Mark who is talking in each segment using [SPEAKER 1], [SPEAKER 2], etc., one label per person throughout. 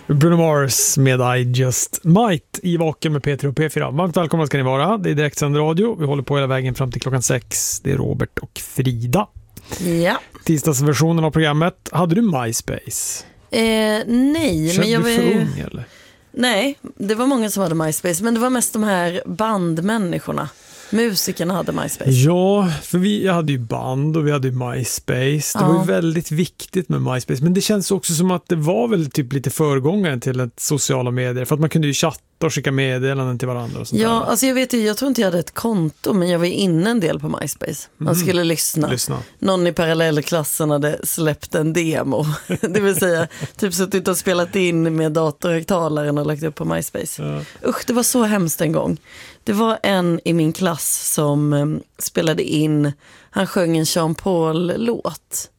[SPEAKER 1] Bruno Mars med I Just Might i Vaken med P3 och P4. Varmt välkomna ska ni vara. Det är direktsänd radio. Vi håller på hela vägen fram till klockan 6. Det är Robert och Frida.
[SPEAKER 2] Ja.
[SPEAKER 1] Tisdagsversionen av programmet. Hade du MySpace?
[SPEAKER 2] Nej.
[SPEAKER 1] Kände
[SPEAKER 2] men jag
[SPEAKER 1] du för ung eller?
[SPEAKER 2] Nej, det var många som hade MySpace. Men det var mest de här bandmänniskorna. Musikerna hade MySpace.
[SPEAKER 1] Ja, för jag hade ju band och vi hade ju MySpace. Det var ju väldigt viktigt med MySpace. Men det känns också som att det var väl typ lite föregångaren till ett sociala medier. För att man kunde ju chatta och skicka meddelanden till varandra och sånt där.
[SPEAKER 2] Alltså jag tror inte jag hade ett konto, men jag var inne en del på MySpace. Man skulle lyssna. Någon i parallellklassen hade släppt en demo. Det vill säga, typ suttit och spelat in med datorhögtalaren och lagt upp på MySpace. Ja. Usch, det var så hemskt en gång. Det var en i min klass som spelade in, han sjöng en Jean Paul-låt.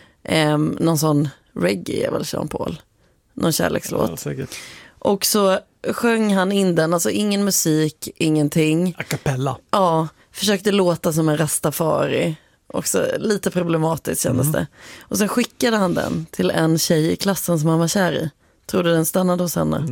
[SPEAKER 2] Någon sån reggae är väl Jean Paul. Någon kärlekslåt.
[SPEAKER 1] Ja, säkert.
[SPEAKER 2] Och så sjöng han in den, alltså ingen musik, ingenting.
[SPEAKER 1] A cappella.
[SPEAKER 2] Ja, försökte låta som en rastafari. Också lite problematiskt kändes det. Och sen skickade han den till en tjej i klassen som han var kär i. Tror du den stannade hos henne?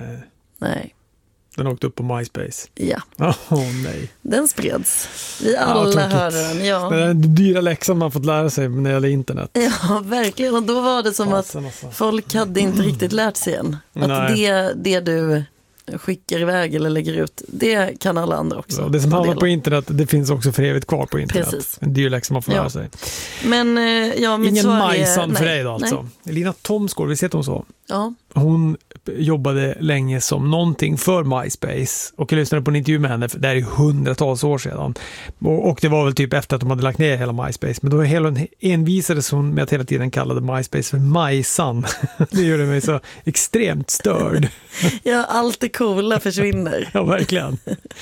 [SPEAKER 2] Nej.
[SPEAKER 1] Den åkte upp på MySpace.
[SPEAKER 2] Ja.
[SPEAKER 1] Nej.
[SPEAKER 2] Den spreds. Vi alla hörde den. Ja.
[SPEAKER 1] Det är den dyra läxan man fått lära sig när det gäller internet.
[SPEAKER 2] Ja, verkligen. Och då var det som att folk hade inte riktigt lärt sig än. Att det du skickar iväg eller lägger ut, det kan alla andra också.
[SPEAKER 1] Ja, det som hamnar på internet, det finns också för evigt kvar på internet.
[SPEAKER 2] Precis.
[SPEAKER 1] En dyr läxa man får lära sig.
[SPEAKER 2] Men
[SPEAKER 1] ingen Majsan för dig då alltså. Nej. Lina Thomsgård, vi ser hon så.
[SPEAKER 2] Ja.
[SPEAKER 1] Hon jobbade länge som någonting för MySpace och jag lyssnade på en intervju med henne, för det är ju hundratals år sedan. Och det var väl typ efter att de hade lagt ner hela MySpace, men då envisades hon med att hela tiden kallade MySpace för Majsan. Det gjorde mig så extremt störd.
[SPEAKER 2] Ja, allt det coola försvinner.
[SPEAKER 1] Ja, verkligen.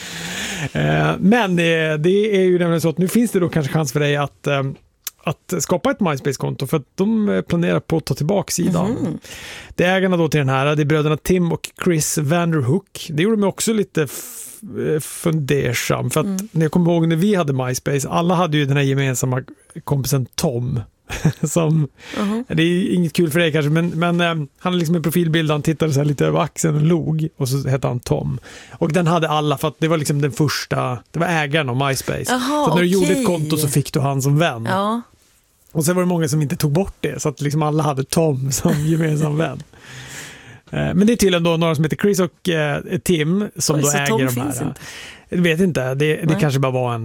[SPEAKER 1] Men det är ju nämligen så att nu finns det då kanske chans för dig att skapa ett MySpace-konto, för att de planerar på att ta tillbaka sidan. Det är ägarna då till den här, det är bröderna Tim och Chris Vanderhook. Det gjorde mig också lite fundersam, för att när jag kommer ihåg när vi hade MySpace, alla hade ju den här gemensamma kompisen Tom. Som, det är inget kul för dig kanske, men han är liksom en profilbild, han tittade så här lite över axeln och log, och så hette han Tom. Och den hade alla, för att det var liksom den första, det var ägaren av MySpace. Så när du gjorde ett konto så fick du han som vän.
[SPEAKER 2] Ja.
[SPEAKER 1] Och sen var det många som inte tog bort det, så att liksom alla hade Tom som gemensam vän. Men det är tydligen då några som heter Chris och Tim som då äger Tom de här. Jag vet inte, det kanske bara var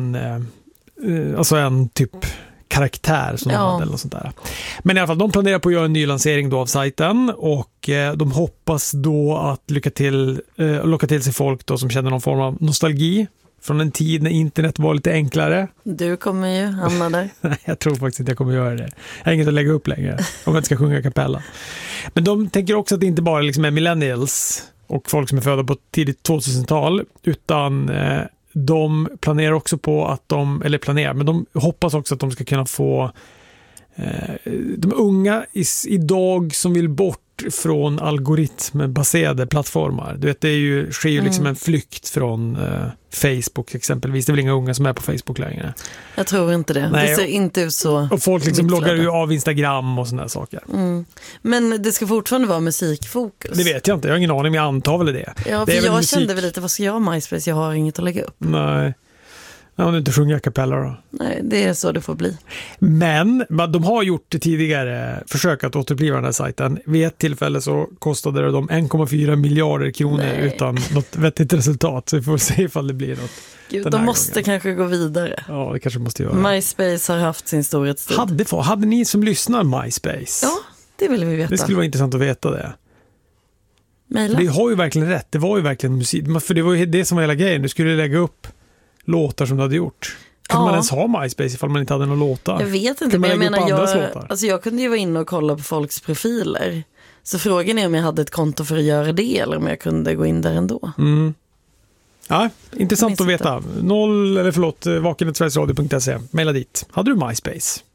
[SPEAKER 1] en typ karaktär som de hade eller något sånt där. Men i alla fall, de planerar på att göra en ny lansering då av sajten, och de hoppas då att locka till sig folk då som känner någon form av nostalgi från en tid när internet var lite enklare.
[SPEAKER 2] Du kommer ju hamna där.
[SPEAKER 1] Nej, jag tror faktiskt inte jag kommer göra det. Jag har inget att lägga upp längre om jag inte ska sjunga kapella. Men de tänker också att det inte bara liksom är millennials och folk som är födda på tidigt 2000-tal, utan de planerar också på att men de hoppas också att de ska kunna få de unga idag som vill bort från algoritmbaserade plattformar. Du vet, sker ju liksom en flykt från Facebook exempelvis. Det är väl inga unga som är på Facebook längre.
[SPEAKER 2] Jag tror inte det. Nej, det ser inte ut så.
[SPEAKER 1] Och folk liksom loggar ju av Instagram och såna där saker.
[SPEAKER 2] Men det ska fortfarande vara musikfokus.
[SPEAKER 1] Det vet jag inte. Jag har ingen aning, men jag antar väl det.
[SPEAKER 2] Ja, för jag kände väl lite, vad ska jag ha MySpace? Jag har inget att lägga upp.
[SPEAKER 1] Nej. Om du inte sjunger kapella då.
[SPEAKER 2] Nej, det är så det får bli.
[SPEAKER 1] Men de har gjort det tidigare försök att återuppliva den här sajten. Vid ett tillfälle så kostade det dem 1,4 miljarder kronor utan något vettigt resultat. Så vi får se ifall det blir något.
[SPEAKER 2] Gud, de måste kanske gå vidare.
[SPEAKER 1] Ja, det kanske måste göra.
[SPEAKER 2] MySpace har haft sin storhetstid.
[SPEAKER 1] Hade ni som lyssnar MySpace?
[SPEAKER 2] Ja, det vill vi veta.
[SPEAKER 1] Det skulle vara intressant att veta det.
[SPEAKER 2] Maila.
[SPEAKER 1] Det har ju verkligen rätt. Det var ju verkligen musik. För det var ju det som var hela grejen. Du skulle lägga upp låtar som du hade gjort. Kunde man ens ha MySpace ifall man inte hade några låtar?
[SPEAKER 2] Jag vet inte, men jag menar, jag kunde ju vara inne och kolla på folks profiler. Så frågan är om jag hade ett konto för att göra det, eller om jag kunde gå in där ändå.
[SPEAKER 1] Ja, intressant att veta. vaken@sverigesradio.se. Maila dit. Hade du MySpace?